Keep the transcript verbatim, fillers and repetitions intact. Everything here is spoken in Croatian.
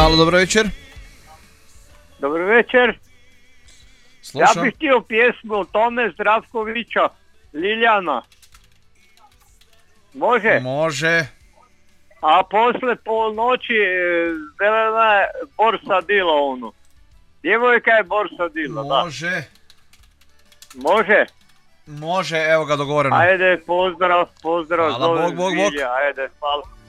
Halo, dobro večer. Dobro večer. Slušam. Ja bih htio pjesmu Tome Zdravkovića, Liljana. Može? Može. A posle polnoći zelena je Borsa Dila onu. Djevojka je Borsa Dila, da. Može. Može? Može, evo ga dogovoreno. Ajde, pozdrav, pozdrav. Hvala, zovem bog, bog, bog. Vilja, ajde, hvala.